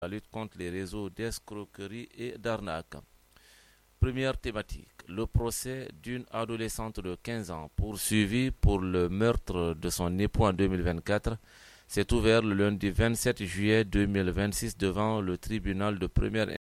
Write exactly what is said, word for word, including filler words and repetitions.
la lutte contre les réseaux d'escroquerie et d'arnaque. Première thématique, le procès d'une adolescente de quinze ans poursuivie pour le meurtre de son époux en deux mille vingt-quatre s'est ouvert le lundi vingt-sept juillet deux mille vingt-six devant le tribunal de première